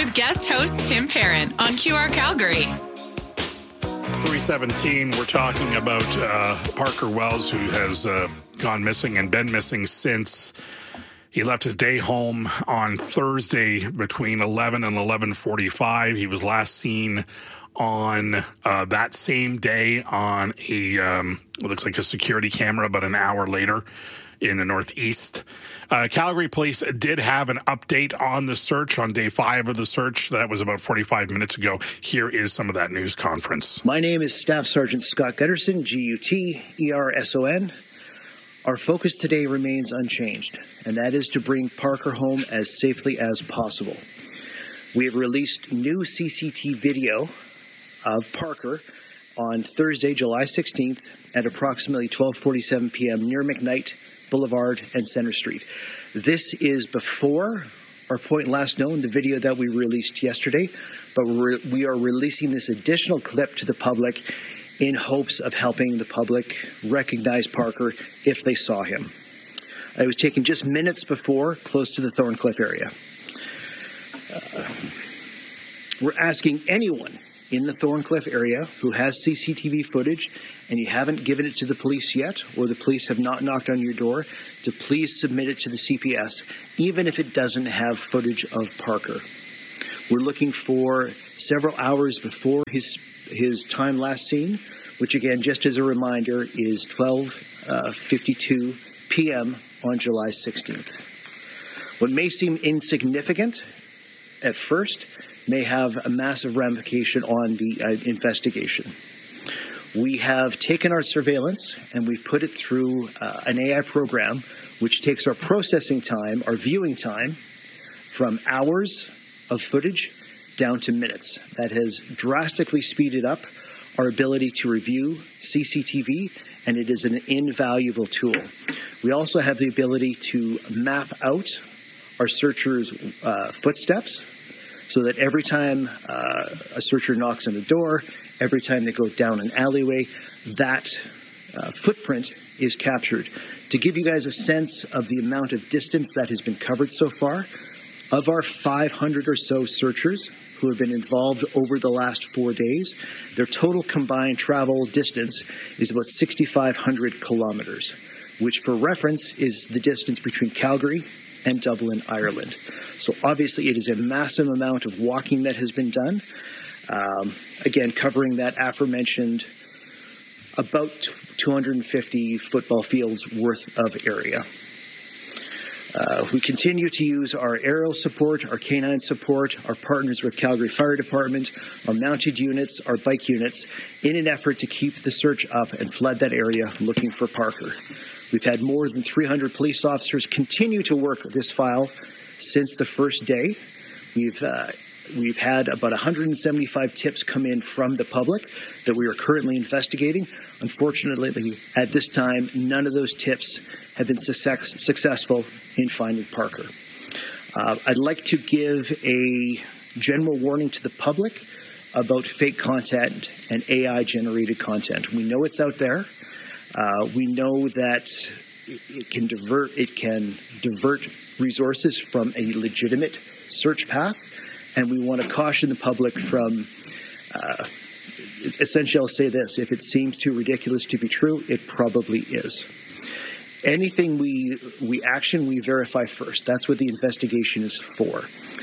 with guest host Tim Perrin on QR Calgary. It's 3:17. We're talking about Parker Wells, who has gone missing and been missing since he left his day home on Thursday between 11 and 11:45. He was last seen on that same day on it looks like a security camera about an hour later in the Northeast. Calgary police did have an update on the search on day 5 of the search. That was about 45 minutes ago. Here is some of that news conference. My name is Staff Sergeant Scott Gutterson, Gutterson. Our focus today remains unchanged, and that is to bring Parker home as safely as possible. We have released new CCTV video of Parker on Thursday, July 16th at approximately 12:47 p.m. near McKnight Boulevard and Center Street. This is before our point last known, the video that we released yesterday, but we are releasing this additional clip to the public in hopes of helping the public recognize Parker if they saw him. It was taken just minutes before, close to the Thorncliffe area. We're asking anyone in the Thorncliffe area who has CCTV footage and you haven't given it to the police yet, or the police have not knocked on your door, to please submit it to the CPS, even if it doesn't have footage of Parker. We're looking for several hours before his time last seen, which again, just as a reminder, is 12:52 p.m. on July 16th. What may seem insignificant at first may have a massive ramification on the investigation. We have taken our surveillance and we've put it through an AI program which takes our processing time, our viewing time, from hours of footage down to minutes. That has drastically speeded up our ability to review CCTV, and it is an invaluable tool. We also have the ability to map out our searchers' footsteps, so that every time a searcher knocks on a door, every time they go down an alleyway, that footprint is captured. To give you guys a sense of the amount of distance that has been covered so far, of our 500 or so searchers who have been involved over the last 4 days, their total combined travel distance is about 6,500 kilometers, which for reference is the distance between Calgary and Dublin, Ireland. So obviously it is a massive amount of walking that has been done. Again, covering that aforementioned about 250 football fields worth of area. We continue to use our aerial support, our canine support, our partners with Calgary Fire Department, our mounted units, our bike units, in an effort to keep the search up and flood that area looking for Parker. We've had more than 300 police officers continue to work this file since the first day. We've had about 175 tips come in from the public that we are currently investigating. Unfortunately, at this time, none of those tips have been successful in finding Parker. I'd like to give a general warning to the public about fake content and AI-generated content. We know it's out there. We know that it can divert resources from a legitimate search path, and we want to caution the public from, essentially I'll say this, if it seems too ridiculous to be true, it probably is. Anything we action, we verify first. That's what the investigation is for.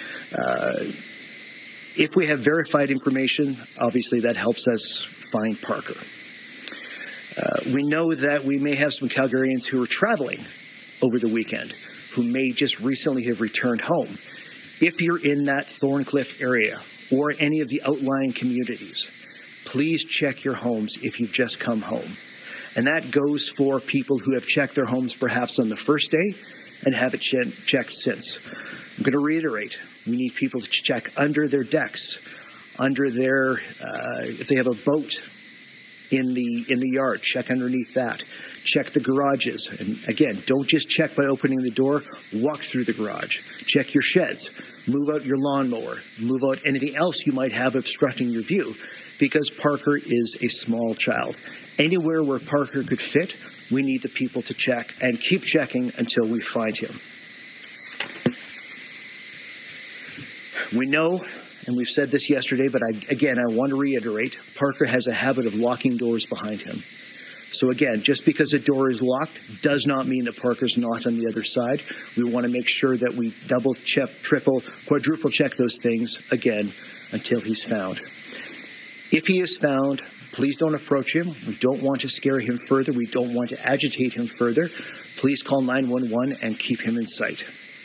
If we have verified information, obviously that helps us find Parker. We know that we may have some Calgarians who are traveling over the weekend, who may just recently have returned home. If you're in that Thorncliffe area or any of the outlying communities, please check your homes if you've just come home. And that goes for people who have checked their homes perhaps on the first day and haven't checked since. I'm going to reiterate, we need people to check under their decks, under their, if they have a boat in the yard, check underneath that. Check the garages. And again, don't just check by opening the door, walk through the garage. Check your sheds. Move out your lawnmower. Move out anything else you might have obstructing your view, because Parker is a small child. Anywhere where Parker could fit, we need the people to check and keep checking until we find him. We know, and we've said this yesterday, but I want to reiterate, Parker has a habit of locking doors behind him. So again, just because a door is locked does not mean that Parker's not on the other side. We want to make sure that we double check, triple, quadruple check those things again until he's found. If he is found, please don't approach him. We don't want to scare him further. We don't want to agitate him further. Please call 911 and keep him in sight.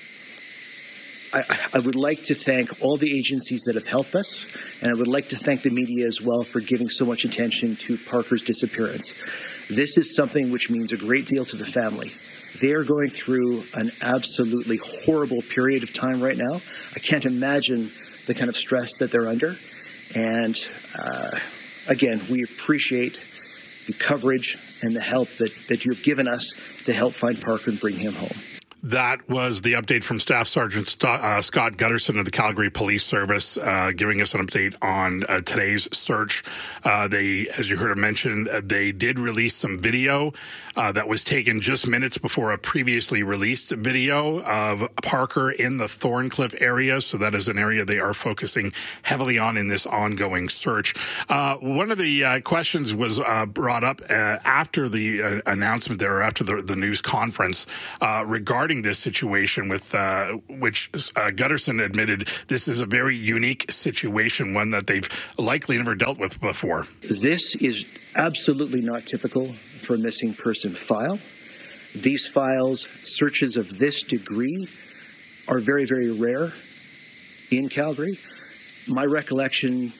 I would like to thank all the agencies that have helped us, and I would like to thank the media as well for giving so much attention to Parker's disappearance. This is something which means a great deal to the family. They are going through an absolutely horrible period of time right now. I can't imagine the kind of stress that they're under. And again, we appreciate the coverage and the help that you've given us to help find Parker and bring him home. That was the update from Staff Sergeant Scott Gutterson of the Calgary Police Service, giving us an update on today's search. They, as you heard him mention, they did release some video that was taken just minutes before a previously released video of Parker in the Thorncliffe area. So that is an area they are focusing heavily on in this ongoing search. One of the questions was brought up after the announcement there, or after the news conference, regarding this situation with which Gutterson admitted this is a very unique situation, one that they've likely never dealt with before. This is absolutely not typical for a missing person file. These files, searches of this degree, are very, very rare in Calgary. My recollection,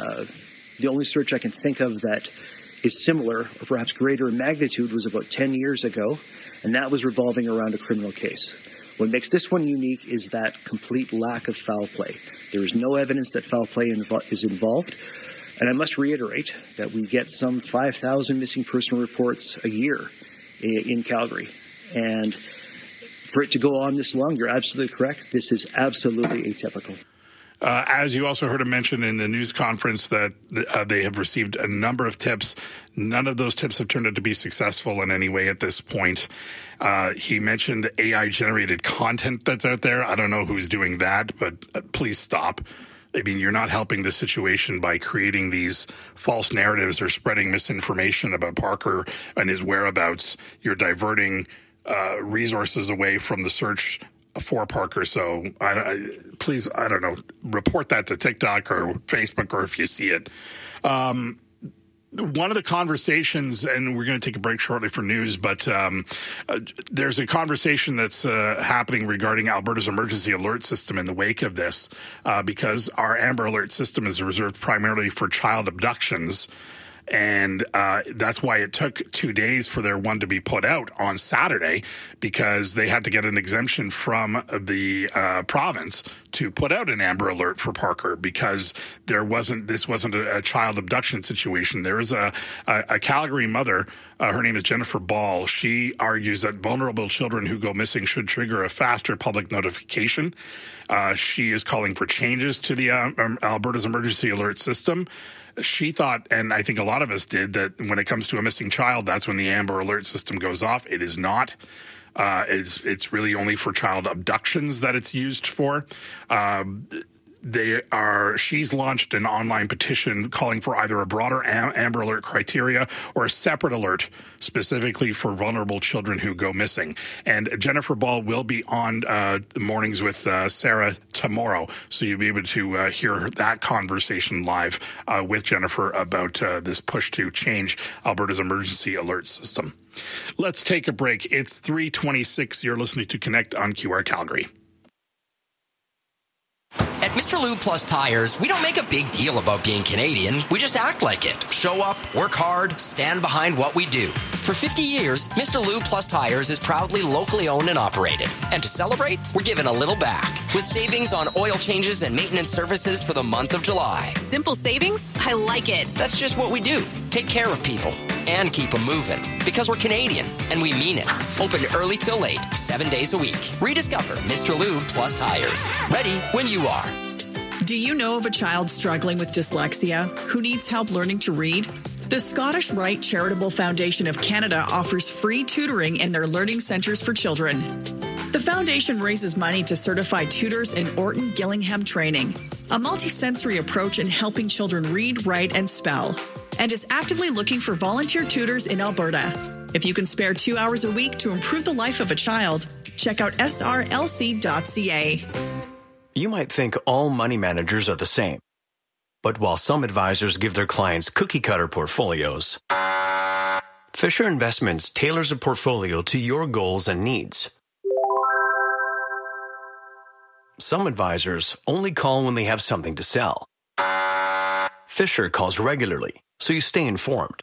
the only search I can think of that is similar or perhaps greater in magnitude was about 10 years ago, and that was revolving around a criminal case. What makes this one unique is that complete lack of foul play. There is no evidence that foul play is involved. And I must reiterate that we get some 5,000 missing person reports a year in Calgary. And for it to go on this long, you're absolutely correct. This is absolutely atypical. As you also heard him mention in the news conference that they have received a number of tips. None of those tips have turned out to be successful in any way at this point. He mentioned AI-generated content that's out there. I don't know who's doing that, but please stop. I mean, you're not helping the situation by creating these false narratives or spreading misinformation about Parker and his whereabouts. You're diverting resources away from the search for Parker. So please, I don't know, report that to TikTok or Facebook, or if you see it. One of the conversations, and we're going to take a break shortly for news, but there's a conversation that's happening regarding Alberta's emergency alert system in the wake of this, because our Amber Alert system is reserved primarily for child abductions. And that's why it took 2 days for their one to be put out on Saturday, because they had to get an exemption from the province to put out an Amber Alert for Parker, because this wasn't a child abduction situation. There is a Calgary mother, her name is Jennifer Ball. She argues that vulnerable children who go missing should trigger a faster public notification. She is calling for changes to the Alberta's emergency alert system. She thought, and I think a lot of us did, that when it comes to a missing child, that's when the Amber Alert system goes off. It is not. It's really only for child abductions that it's used for. She's launched an online petition calling for either a broader Amber Alert criteria or a separate alert specifically for vulnerable children who go missing. And Jennifer Ball will be on the Mornings with Sarah tomorrow, so you'll be able to hear that conversation live with Jennifer about this push to change Alberta's emergency alert system. Let's take a break. It's 3:26. You're listening to Connect on QR Calgary. At Mr. Lube Plus Tires, we don't make a big deal about being Canadian. We just act like it. Show up, work hard, stand behind what we do. For 50 years, Mr. Lube Plus Tires is proudly locally owned and operated. And to celebrate, we're giving a little back with savings on oil changes and maintenance services for the month of July. Simple savings? I like it. That's just what we do. Take care of people and keep them moving. Because we're Canadian, and we mean it. Open early till late, 7 days a week. Rediscover Mr. Lube Plus Tires. Ready when you are. Do you know of a child struggling with dyslexia who needs help learning to read? The Scottish Rite Charitable Foundation of Canada offers free tutoring in their learning centres for children. The foundation raises money to certified tutors in Orton Gillingham training, a multisensory approach in helping children read, write, and spell, and is actively looking for volunteer tutors in Alberta. If you can spare 2 hours a week to improve the life of a child, check out srlc.ca. You might think all money managers are the same. But while some advisors give their clients cookie-cutter portfolios, Fisher Investments tailors a portfolio to your goals and needs. Some advisors only call when they have something to sell. Fisher calls regularly, so you stay informed.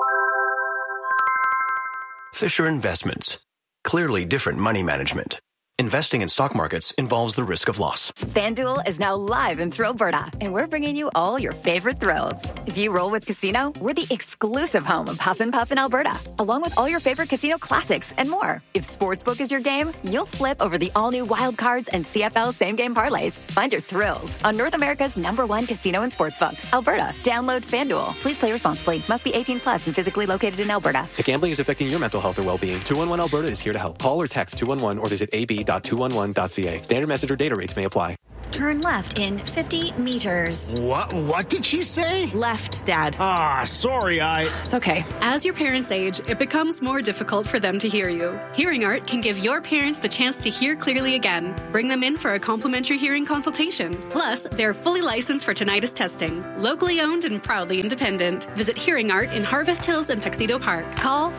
Fisher Investments. Clearly different money management. Investing in stock markets involves the risk of loss. FanDuel is now live in Thrillberta, and we're bringing you all your favorite thrills. If you roll with Casino, we're the exclusive home of Huff and Puff in Alberta, along with all your favorite casino classics and more. If Sportsbook is your game, you'll flip over the all-new Wild Cards and CFL same-game parlays. Find your thrills on North America's #1 casino and sportsbook, Alberta. Download FanDuel. Please play responsibly. Must be 18 plus and physically located in Alberta. If gambling is affecting your mental health or well-being, 211 Alberta is here to help. Call or text 211 or visit ab.211.ca. Standard message or data rates may apply. Turn left in 50 meters. What did she say? Left, Dad. Sorry, It's okay. As your parents age, it becomes more difficult for them to hear you. Hearing Art can give your parents the chance to hear clearly again. Bring them in for a complimentary hearing consultation. Plus, they're fully licensed for tinnitus testing. Locally owned and proudly independent. Visit Hearing Art in Harvest Hills and Tuxedo Park. Call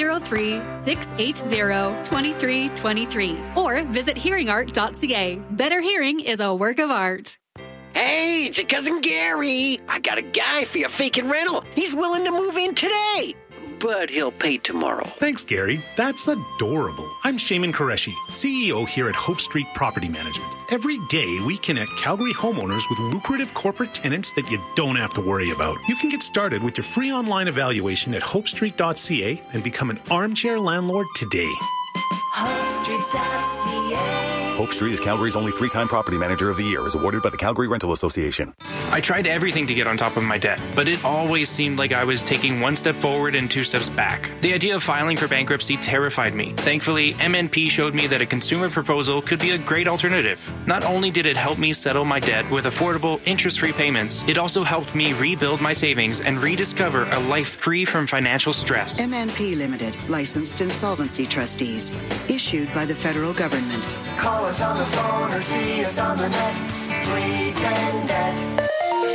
403-680-2323 or visit hearingart.ca. Better hearing is a work of art. Hey, it's your cousin Gary. I got a guy for your vacant rental. He's willing to move in today, but he'll pay tomorrow. Thanks, Gary. That's adorable. I'm Shaman Qureshi, CEO here at Hope Street Property Management. Every day, we connect Calgary homeowners with lucrative corporate tenants that you don't have to worry about. You can get started with your free online evaluation at hopestreet.ca and become an armchair landlord today. HopeStreet.ca. Hope Street is Calgary's only 3-time Property Manager of the Year, as awarded by the Calgary Rental Association. I tried everything to get on top of my debt, but it always seemed like I was taking 1 step forward and 2 steps back. The idea of filing for bankruptcy terrified me. Thankfully, MNP showed me that a consumer proposal could be a great alternative. Not only did it help me settle my debt with affordable, interest-free payments, it also helped me rebuild my savings and rediscover a life free from financial stress. MNP Limited, licensed insolvency trustees, issued by the federal government. Call us on the phone or see us on the net. 310-NET.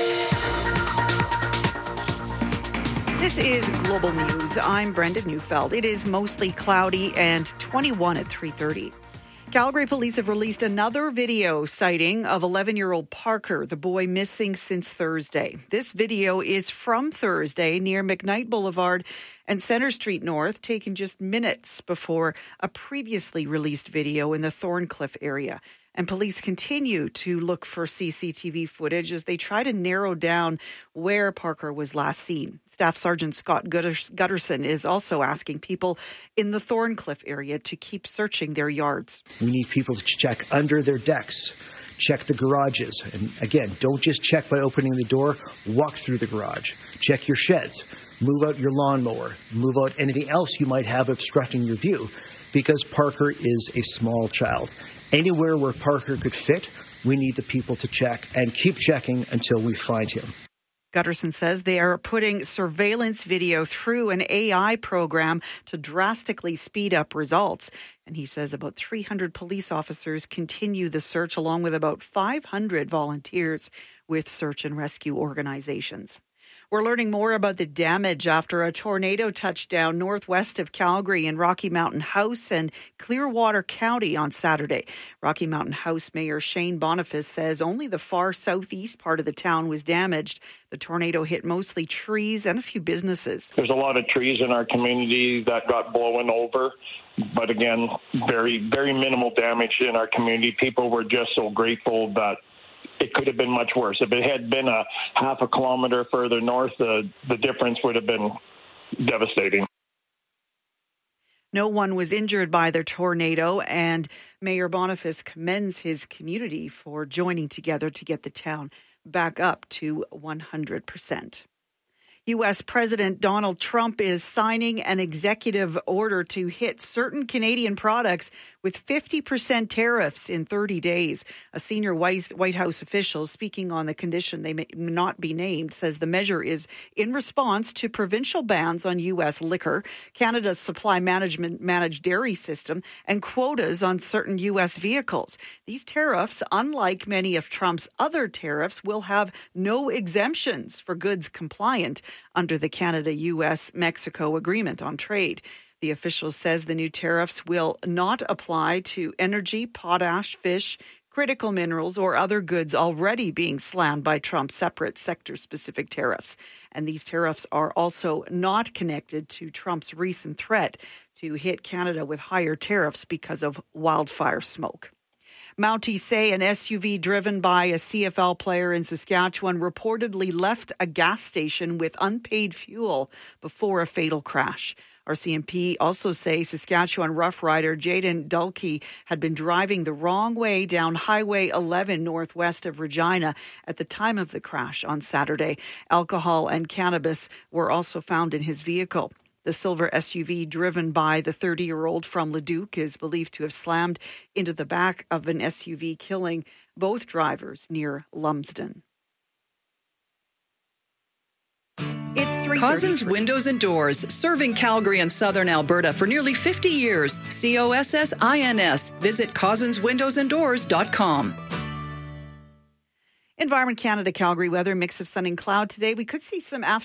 This is Global News. I'm Brenda Neufeld. It is mostly cloudy and 21 at 3:30. Calgary police have released another video sighting of 11-year-old Parker, the boy missing since Thursday. This video is from Thursday near McKnight Boulevard and Centre Street North, taken just minutes before a previously released video in the Thorncliffe area. And police continue to look for CCTV footage as they try to narrow down where Parker was last seen. Staff Sergeant Scott Gutterson is also asking people in the Thorncliffe area to keep searching their yards. We need people to check under their decks, check the garages. And again, don't just check by opening the door, walk through the garage. Check your sheds, move out your lawnmower, move out anything else you might have obstructing your view, because Parker is a small child. Anywhere where Parker could fit, we need the people to check and keep checking until we find him. Gutterson says they are putting surveillance video through an AI program to drastically speed up results. And he says about 300 police officers continue the search, along with about 500 volunteers with search and rescue organizations. We're learning more about the damage after a tornado touched down northwest of Calgary in Rocky Mountain House and Clearwater County on Saturday. Rocky Mountain House Mayor Shane Boniface says only the far southeast part of the town was damaged. The tornado hit mostly trees and a few businesses. There's a lot of trees in our community that got blown over. But again, very, very minimal damage in our community. People were just so grateful that it could have been much worse. If it had been a half a kilometer further north, the difference would have been devastating. No one was injured by the tornado, and Mayor Boniface commends his community for joining together to get the town back up to 100%. U.S. President Donald Trump is signing an executive order to hit certain Canadian products with 50% tariffs in 30 days. A senior White House official speaking on the condition they may not be named says the measure is in response to provincial bans on U.S. liquor, Canada's supply management managed dairy system, and quotas on certain U.S. vehicles. These tariffs, unlike many of Trump's other tariffs, will have no exemptions for goods compliant under the Canada-U.S.-Mexico Agreement on Trade. The official says the new tariffs will not apply to energy, potash, fish, critical minerals, or other goods already being slammed by Trump's separate sector-specific tariffs. And these tariffs are also not connected to Trump's recent threat to hit Canada with higher tariffs because of wildfire smoke. Mounties say an SUV driven by a CFL player in Saskatchewan reportedly left a gas station with unpaid fuel before a fatal crash. RCMP also say Saskatchewan Rough Rider Jaden Dulkey had been driving the wrong way down Highway 11 northwest of Regina at the time of the crash on Saturday. Alcohol and cannabis were also found in his vehicle. The silver SUV driven by the 30-year-old from Leduc is believed to have slammed into the back of an SUV, killing both drivers near Lumsden. It's 3:33. Cousins Windows and Doors, serving Calgary and southern Alberta for nearly 50 years. COSSINS. Visit cousinswindowsanddoors.com. Environment Canada Calgary weather, mix of sun and cloud today. We could see some afternoon